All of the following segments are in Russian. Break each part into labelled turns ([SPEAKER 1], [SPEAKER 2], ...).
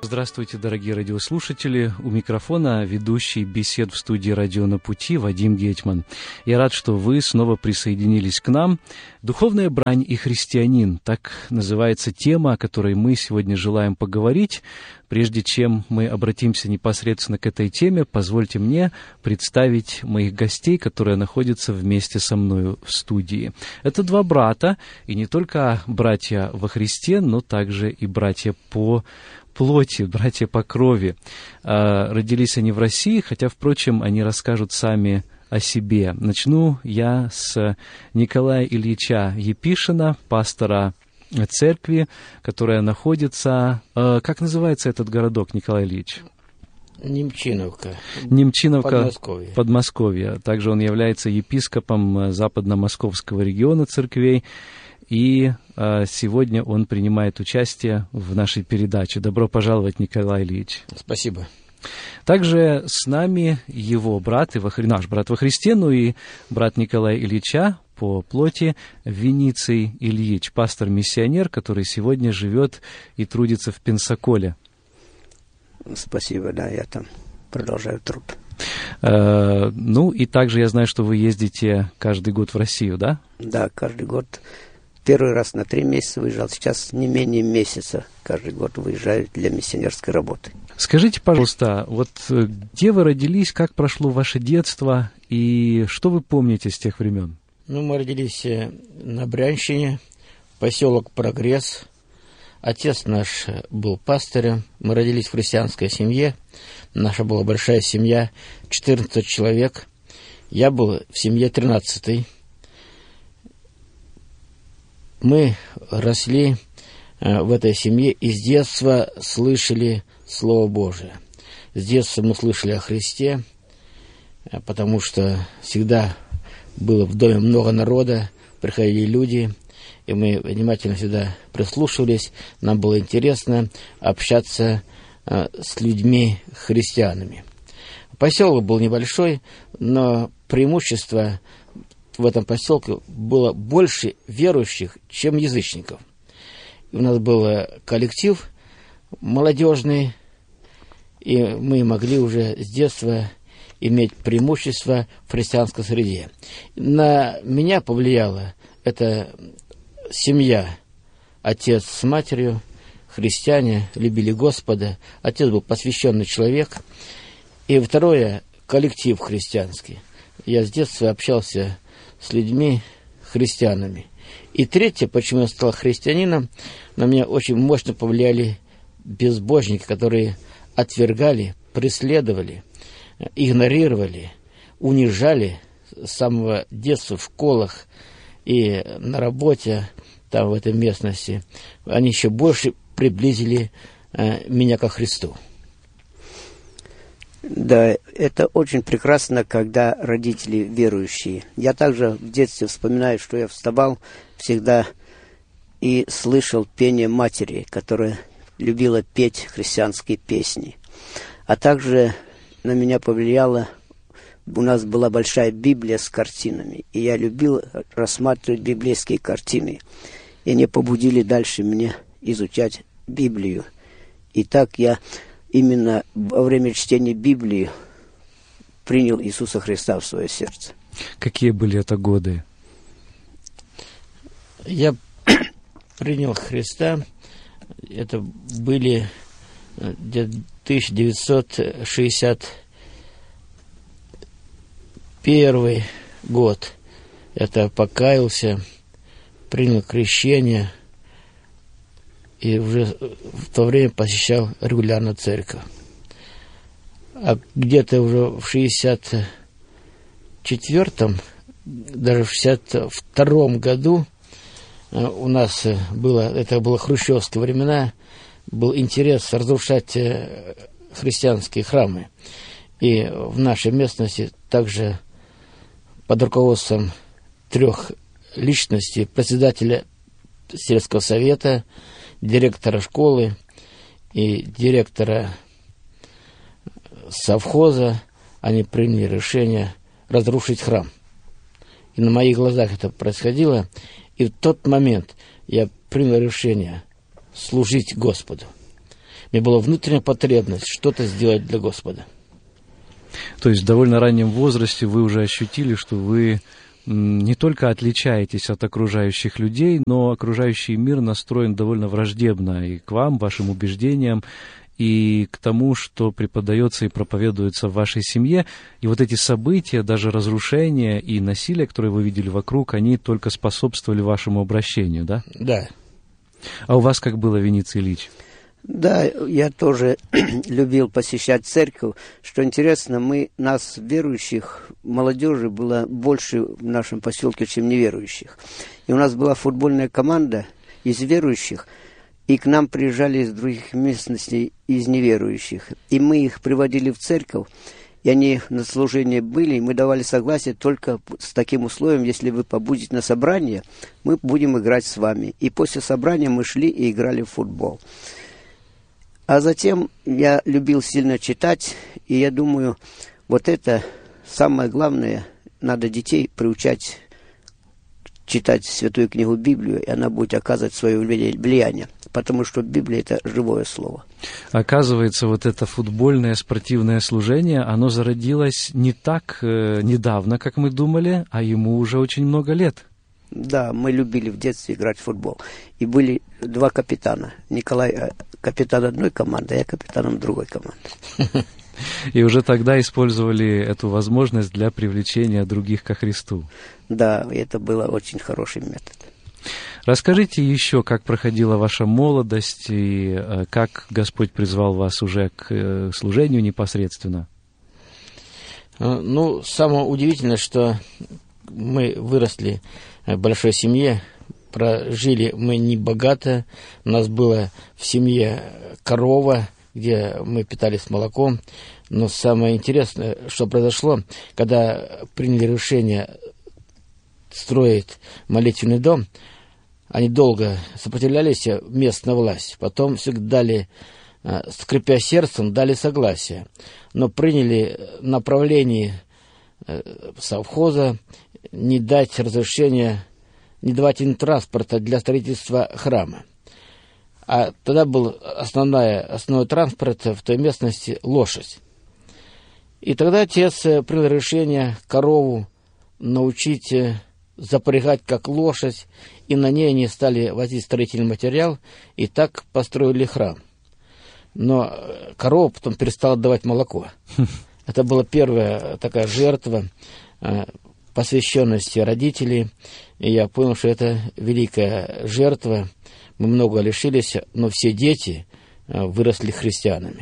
[SPEAKER 1] Здравствуйте, дорогие радиослушатели. У микрофона ведущий бесед в студии «Радио на пути» Вадим Гетман. Я рад, что вы снова присоединились к нам. «Духовная брань и христианин» — так называется тема, о которой мы сегодня желаем поговорить. Прежде чем мы обратимся непосредственно к этой теме, позвольте мне представить моих гостей, которые находятся вместе со мною в студии. Это два брата, и не только братья во Христе, но также и братья по плоти, братья по крови. Родились они в России, хотя, впрочем, они расскажут сами о себе. Начну я с Николая Ильича Епишина, пастора церкви, которая находится... Как называется этот городок, Николай Ильич?
[SPEAKER 2] Немчиновка.
[SPEAKER 1] Подмосковье. Также он является епископом западно-московского региона церквей. И сегодня он принимает участие в нашей передаче. Добро пожаловать, Николай Ильич.
[SPEAKER 2] Спасибо.
[SPEAKER 1] Также с нами его брат, наш брат во Христе, ну и брат Николая Ильича по плоти Вениций Ильич, пастор-миссионер, который сегодня живет и трудится в Пенсаколе.
[SPEAKER 3] Спасибо, да, я там продолжаю труд.
[SPEAKER 1] Ну и также я знаю, что вы ездите каждый год в Россию, да?
[SPEAKER 3] Да, каждый год. Первый раз на 3 месяца выезжал, сейчас не менее месяца каждый год выезжаю для миссионерской работы.
[SPEAKER 1] Скажите, пожалуйста, вот где вы родились, как прошло ваше детство и что вы помните с тех времен?
[SPEAKER 2] Мы родились на Брянщине, поселок Прогресс. Отец наш был пастырем, мы родились в христианской семье. Наша была большая семья, 14 человек. Я был в семье 13-й. Мы росли в этой семье и с детства слышали Слово Божие. С детства мы слышали о Христе, потому что всегда было в доме много народа, приходили люди, и мы внимательно всегда прислушивались. Нам было интересно общаться с людьми-христианами. Поселок был небольшой, но преимущество в этом поселке было больше верующих, чем язычников. И у нас был коллектив молодежный, и мы могли уже с детства иметь преимущество в христианской среде. На меня повлияла эта семья. Отец с матерью, христиане, любили Господа. Отец был посвященный человек. И второе, коллектив христианский. Я с детства общался с людьми, христианами. И третье, почему я стал христианином, на меня очень мощно повлияли безбожники, которые отвергали, преследовали, игнорировали, унижали с самого детства в школах и на работе, там в этой местности. Они еще больше приблизили меня ко Христу.
[SPEAKER 3] Да, это очень прекрасно, когда родители верующие. Я также в детстве вспоминаю, что я вставал всегда и слышал пение матери, которая любила петь христианские песни. А также на меня повлияло, у нас была большая Библия с картинами, и я любил рассматривать библейские картины. И они побудили дальше меня изучать Библию. И так я именно во время чтения Библии принял Иисуса Христа в свое сердце.
[SPEAKER 1] Какие были это годы?
[SPEAKER 2] Я принял Христа, это были 1961 год. Это покаялся, принял крещение и уже в то время посещал регулярно церковь. А где-то уже в 64-м, даже в 62-м году у нас это было хрущевские времена, был интерес разрушать христианские храмы. И в нашей местности также под руководством 3 личностей, председателя сельского совета, директора школы и директора совхоза, они приняли решение разрушить храм. И на моих глазах это происходило. И в тот момент я принял решение служить Господу. Мне была внутренняя потребность что-то сделать для Господа.
[SPEAKER 1] То есть в довольно раннем возрасте вы уже ощутили, что вы не только отличаетесь от окружающих людей, но окружающий мир настроен довольно враждебно и к вам, вашим убеждениям, и к тому, что преподается и проповедуется в вашей семье. И вот эти события, даже разрушения и насилие, которые вы видели вокруг, они только способствовали вашему обращению, да?
[SPEAKER 2] Да.
[SPEAKER 1] А у вас как было, Вениций Ильич?
[SPEAKER 3] Да, я тоже любил посещать церковь. Что интересно, нас, верующих, молодежи, было больше в нашем поселке, чем неверующих. И у нас была футбольная команда из верующих, и к нам приезжали из других местностей из неверующих. И мы их приводили в церковь, и они на служении были, и мы давали согласие только с таким условием: если вы побудете на собрание, мы будем играть с вами. И после собрания мы шли и играли в футбол. А затем я любил сильно читать, и я думаю, вот это самое главное, надо детей приучать читать Святую книгу Библию, и она будет оказывать свое влияние, потому что Библия – это живое слово.
[SPEAKER 1] Оказывается, вот это футбольное спортивное служение, оно зародилось не так недавно, как мы думали, а ему уже очень много лет.
[SPEAKER 3] Да, мы любили в детстве играть в футбол. И были два капитана. Николай капитан одной команды, а я капитаном другой команды.
[SPEAKER 1] И уже тогда использовали эту возможность для привлечения других ко Христу.
[SPEAKER 3] Да, это был очень хороший метод.
[SPEAKER 1] Расскажите еще, как проходила ваша молодость и как Господь призвал вас уже к служению непосредственно.
[SPEAKER 2] Ну, самое удивительное, что мы выросли в большой семье, прожили мы не богато, у нас была в семье корова, где мы питались молоком. Но самое интересное, что произошло, когда приняли решение строить молитвенный дом, они долго сопротивлялись, местная власть. Потом всегда дали, скрипя сердцем, дали согласие. Но приняли направление совхоза не дать разрешения, не давать им транспорта для строительства храма. А тогда был основной транспорт в той местности – лошадь. И тогда отец принял решение корову научить запрягать как лошадь, и на ней они стали возить строительный материал, и так построили храм. Но корова потом перестала давать молоко. Это была первая такая жертва посвященности родителей, и я понял, что это великая жертва. Мы много лишились, но все дети выросли христианами.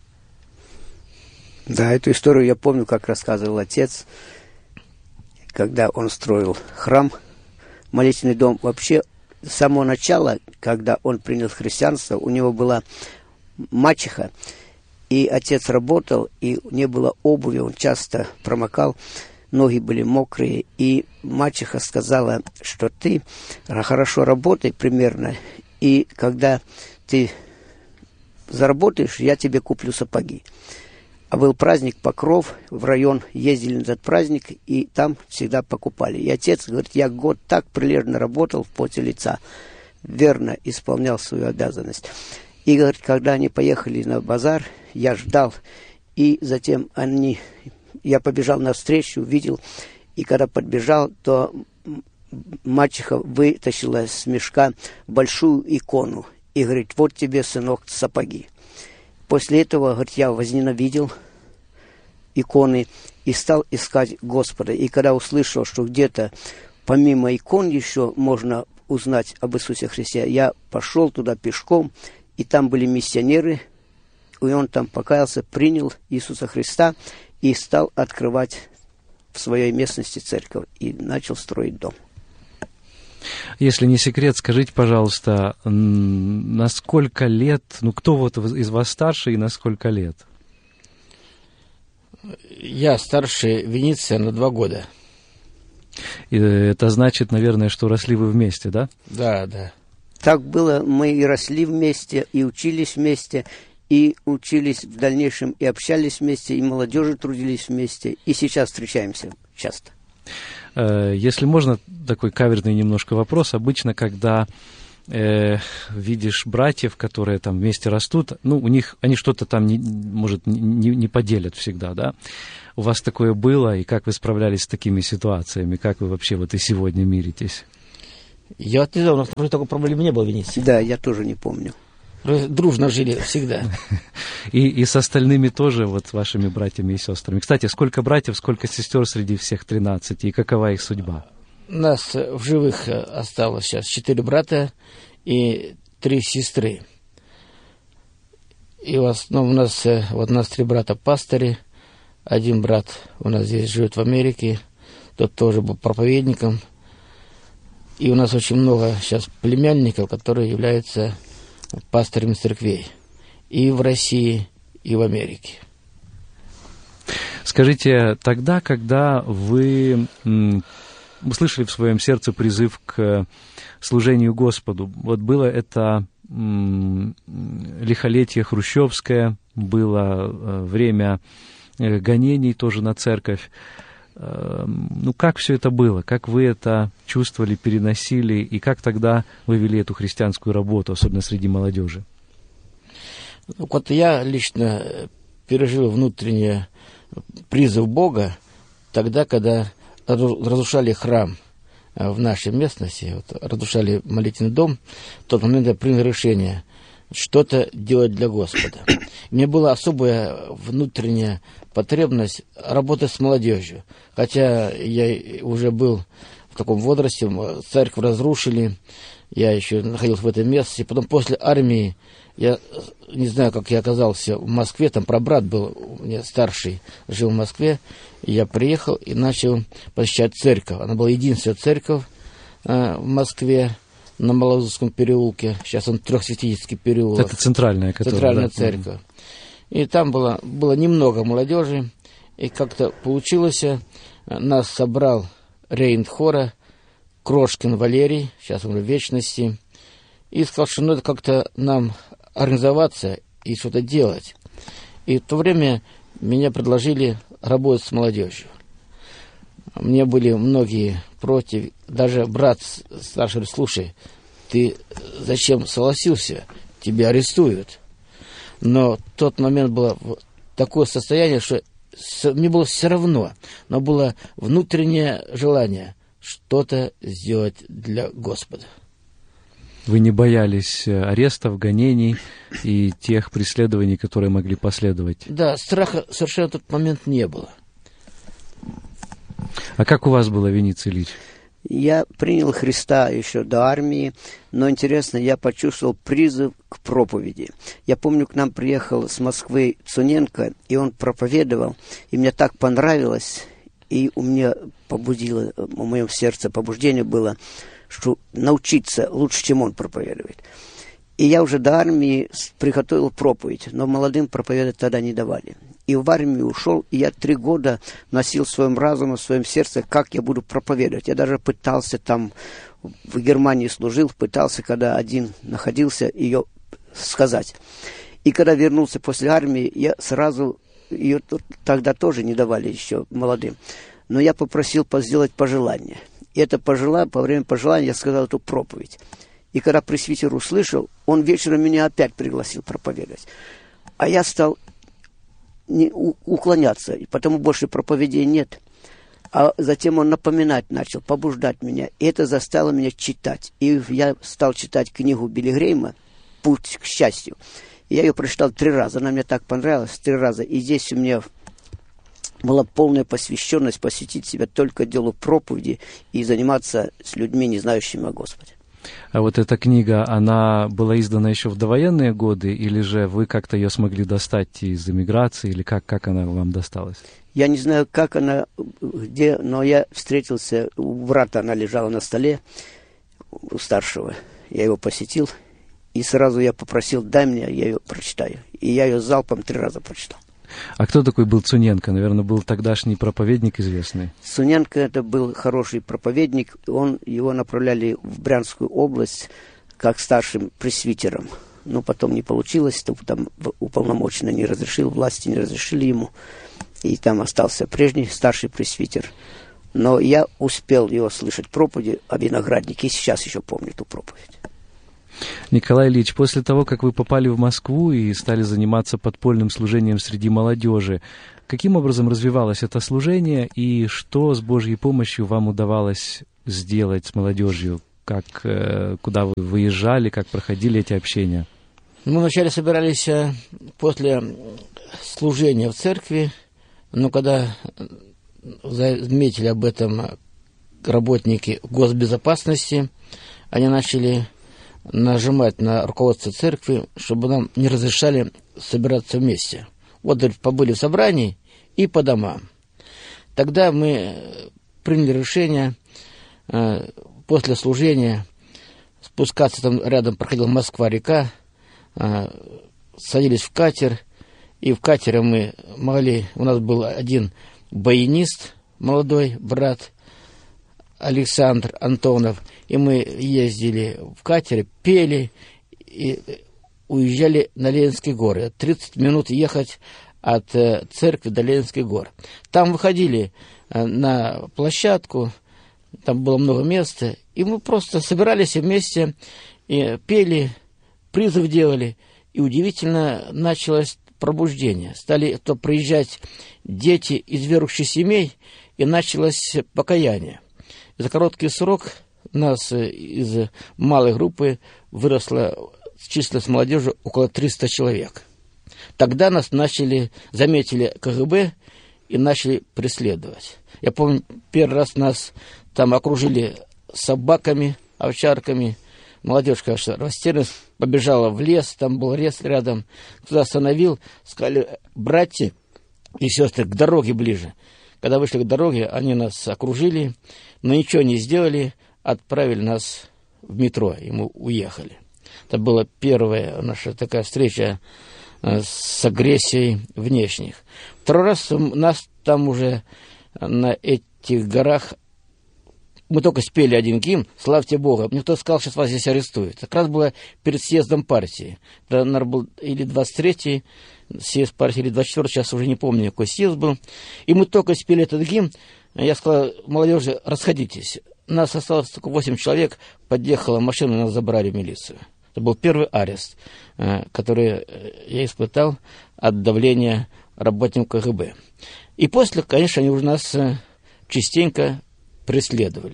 [SPEAKER 3] Да, эту историю я помню, как рассказывал отец, когда он строил храм, молитвенный дом. Вообще, с самого начала, когда он принял христианство, у него была мачеха, и отец работал, и не было обуви, он часто промокал, ноги были мокрые, и мачеха сказала, что ты хорошо работай примерно, и когда ты заработаешь, я тебе куплю сапоги. А был праздник Покров, в район ездили на этот праздник, и там всегда покупали. И отец говорит, я год так прилежно работал в поте лица, верно исполнял свою обязанность. И говорит, когда они поехали на базар, я ждал, и затем я побежал навстречу, увидел, и когда подбежал, то мачеха вытащила с мешка большую икону и говорит, вот тебе, сынок, сапоги. После этого, говорит, я возненавидел иконы и стал искать Господа. И когда услышал, что где-то помимо икон еще можно узнать об Иисусе Христе, я пошел туда пешком, и там были миссионеры, и он там покаялся, принял Иисуса Христа и стал открывать в своей местности церковь и начал строить дом.
[SPEAKER 1] Если не секрет, скажите, пожалуйста, на сколько лет, кто вот из вас старше и на сколько лет?
[SPEAKER 2] Я старше Вениция на 2 года.
[SPEAKER 1] И это значит, наверное, что росли вы вместе, да?
[SPEAKER 2] Да, да.
[SPEAKER 3] Так было, мы и росли вместе, и учились вместе, и учились в дальнейшем, и общались вместе, и молодежи трудились вместе, и сейчас встречаемся часто.
[SPEAKER 1] Если можно, такой каверзный немножко вопрос. Обычно, когда видишь братьев, которые там вместе растут, ну, у них, они что-то там, не поделят всегда, да? У вас такое было, и как вы справлялись с такими ситуациями? Как вы вообще вот и сегодня миритесь?
[SPEAKER 2] Я вот не знаю, у нас такой проблемы не было в Венеции.
[SPEAKER 3] Да, я тоже не помню.
[SPEAKER 2] Дружно жили всегда.
[SPEAKER 1] И с остальными тоже, вот вашими братьями и сестрами. Кстати, сколько братьев, сколько сестер среди всех 13, и какова их судьба?
[SPEAKER 2] У нас в живых осталось сейчас 4 брата и 3 сестры. И в основном у нас 3 брата пастыри. Один брат у нас здесь живет в Америке, тот тоже был проповедником. И у нас очень много сейчас племянников, которые являются пастырями церквей и в России, и в Америке.
[SPEAKER 1] Скажите, тогда, когда вы услышали в своем сердце призыв к служению Господу, вот было это лихолетие хрущевское, было время гонений тоже на церковь. Ну, как все это было? Как вы это чувствовали, переносили? И как тогда вы вели эту христианскую работу, особенно среди молодежи?
[SPEAKER 2] Вот я лично пережил внутренний призыв Бога тогда, когда разрушали храм в нашей местности, вот, разрушали молитвенный дом. В тот момент я принял решение что-то делать для Господа. У меня была особая внутренняя потребность работать с молодежью. Хотя я уже был в таком возрасте, церковь разрушили, я еще находился в этом месте. Потом после армии, я не знаю, как я оказался в Москве, там прабрат был, у меня старший, жил в Москве. И я приехал и начал посещать церковь. Она была единственная церковь в Москве, на Малоузовском переулке. Сейчас он Трехсвятительский переулок.
[SPEAKER 1] Это центральная, которая...
[SPEAKER 2] Центральная церковь. И там было немного молодежи. И как-то получилось, нас собрал рейнт хора Крошкин Валерий, сейчас он в вечности, и сказал, что надо как-то нам организоваться и что-то делать. И в то время меня предложили работать с молодежью. Мне были многие против. Даже брат старший говорит: слушай, ты зачем согласился? Тебя арестуют. Но в тот момент было такое состояние, что мне было все равно, но было внутреннее желание что-то сделать для Господа.
[SPEAKER 1] Вы не боялись арестов, гонений и тех преследований, которые могли последовать?
[SPEAKER 2] Да, страха совершенно в тот момент не было.
[SPEAKER 1] А как у вас было, Вениций Ильич?
[SPEAKER 3] Я принял Христа еще до армии, но интересно, я почувствовал призыв к проповеди. Я помню, к нам приехал с Москвы Цуненко, и он проповедовал, и мне так понравилось, и у меня побудило, в моем сердце побуждение было, что научиться лучше, чем он проповедует. И я уже до армии приготовил проповедь, но молодым проповедовать тогда не давали. И в армию ушел, и я 3 года носил в своем разуме, в своем сердце, как я буду проповедовать. Я даже пытался там, в Германии служил, пытался, когда один находился, ее сказать. И когда вернулся после армии, я сразу, ее тогда тоже не давали еще молодым, но я попросил сделать пожелание. И это по время пожелания я сказал эту проповедь. И когда пресвитер услышал, он вечером меня опять пригласил проповедовать. А я стал уклоняться, и потому больше проповедей нет. А затем он напоминать начал, побуждать меня. И это заставило меня читать. И я стал читать книгу Билли Грейма «Путь к счастью». И я ее прочитал 3 раза. Она мне так понравилась 3 раза. И здесь у меня была полная посвященность посвятить себя только делу проповеди и заниматься с людьми, не знающими о Господе.
[SPEAKER 1] А вот эта книга, она была издана еще в довоенные годы, или же вы как-то ее смогли достать из эмиграции, или как она вам досталась?
[SPEAKER 3] Я не знаю, как она, где, но я встретился, у брата она лежала на столе, у старшего. Я его посетил, и сразу я попросил: дай мне, я ее прочитаю. И я ее залпом 3 раза прочитал.
[SPEAKER 1] А кто такой был Цуненко? Наверное, был тогдашний проповедник известный.
[SPEAKER 3] Цуненко это был хороший проповедник. Его направляли в Брянскую область как старшим пресвитером. Но потом не получилось, там уполномоченный не разрешил, власти не разрешили ему. И там остался прежний старший пресвитер. Но я успел его слышать проповеди о винограднике, и сейчас еще помню эту проповедь.
[SPEAKER 1] Николай Ильич, после того, как вы попали в Москву и стали заниматься подпольным служением среди молодежи, каким образом развивалось это служение и что с Божьей помощью вам удавалось сделать с молодежью? Куда вы выезжали, как проходили эти общения?
[SPEAKER 2] Мы вначале собирались после служения в церкви, но когда заметили об этом работники госбезопасности, они начали нажимать на руководство церкви, чтобы нам не разрешали собираться вместе. Вот, говорит, побыли в собрании и по домам. Тогда мы приняли решение после служения спускаться, там рядом проходила Москва-река, садились в катер, и в катере мы могли, у нас был один баянист, молодой брат Александр Антонов, и мы ездили в катере, пели и уезжали на Ленинские горы. 30 минут ехать от церкви до Ленинских гор. Там выходили на площадку, там было много места, и мы просто собирались вместе, и пели, призыв делали, и удивительно началось пробуждение. Стали приезжать дети из верующих семей, и началось покаяние. За короткий срок нас из малой группы выросло численность молодежи около 300 человек. Тогда нас заметили КГБ и начали преследовать. Я помню, первый раз нас там окружили собаками, овчарками. Молодежь, конечно, растерянность, побежала в лес, там был лес рядом. Туда остановил, сказали: братья и сестры, к дороге ближе. Когда вышли к дороге, они нас окружили, но ничего не сделали, отправили нас в метро, и мы уехали. Это была первая наша такая встреча с агрессией внешних. Второй раз нас там уже на этих горах, мы только спели один гимн «Славьте Бога». Мне кто-то сказал, сейчас вас здесь арестуют. Как раз было перед съездом партии. Это, наверное, был или 23-й съезд партии, или 24-й, сейчас уже не помню, какой съезд был. И мы только спели этот гимн. Я сказал: молодежи, расходитесь. Нас осталось только 8 человек. Подъехала машина, нас забрали в милицию. Это был первый арест, который я испытал от давления работников КГБ. И после, конечно, они уже нас частенько преследовали.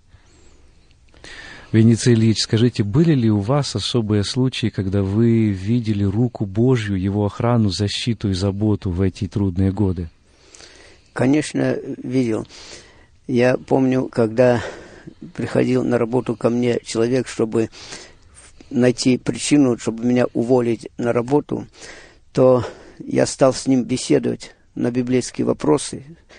[SPEAKER 1] Вениций Ильич, скажите, были ли у вас особые случаи, когда вы видели руку Божью, Его охрану, защиту и заботу в эти трудные годы?
[SPEAKER 3] Конечно, видел. Я помню, когда приходил на работу ко мне человек, чтобы найти причину, чтобы меня уволить на работу, то я стал с ним беседовать на библейские вопросы.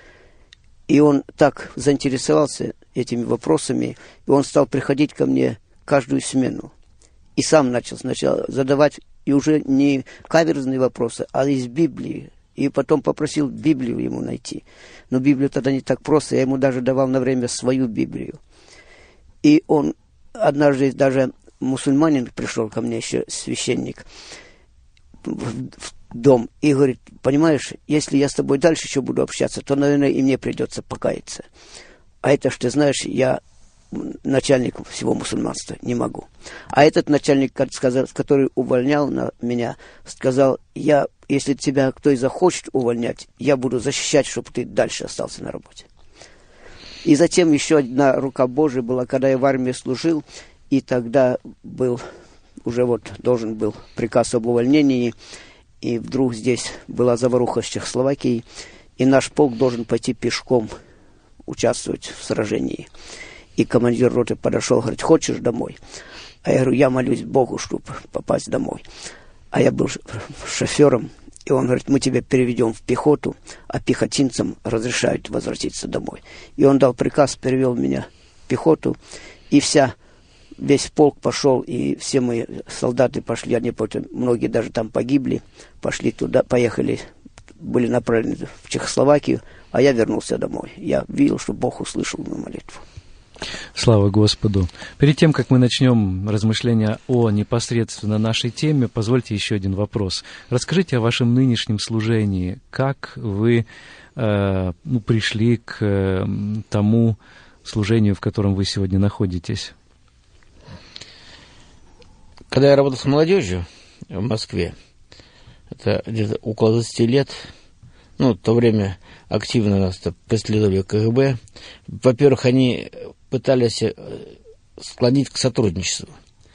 [SPEAKER 3] И он так заинтересовался этими вопросами, и он стал приходить ко мне каждую смену. И сам начал сначала задавать, и уже не каверзные вопросы, а из Библии. И потом попросил Библию ему найти. Но Библию тогда не так просто, я ему даже давал на время свою Библию. И он однажды, даже мусульманин пришел ко мне, еще священник, в дом, и говорит: понимаешь, если я с тобой дальше еще буду общаться, то, наверное, и мне придется покаяться. А это ж, ты знаешь, я начальник всего мусульманства, не могу. А этот начальник, который увольнял меня, сказал: если тебя кто и захочет увольнять, я буду защищать, чтобы ты дальше остался на работе. И затем еще одна рука Божия была, когда я в армии служил, и тогда должен был приказ об увольнении, и вдруг здесь была заваруха с Чехословакией, и наш полк должен пойти пешком участвовать в сражении. И командир роты подошел, говорит: хочешь домой? А я говорю: я молюсь Богу, чтобы попасть домой. А я был шофером, и он говорит: мы тебя переведем в пехоту, а пехотинцам разрешают возвратиться домой. И он дал приказ, перевел меня в пехоту, и весь полк пошел, и все мои солдаты пошли, многие даже там погибли, пошли туда, поехали, были направлены в Чехословакию, а я вернулся домой. Я видел, что Бог услышал мою молитву.
[SPEAKER 1] Слава Господу! Перед тем, как мы начнем размышления о непосредственно нашей теме, позвольте еще один вопрос. Расскажите о вашем нынешнем служении. Как вы пришли к тому служению, в котором вы сегодня находитесь?
[SPEAKER 2] Когда я работал с молодежью в Москве, это где-то около 20 лет, в то время активно нас преследовали КГБ. Во-первых, они пытались склонить к сотрудничеству.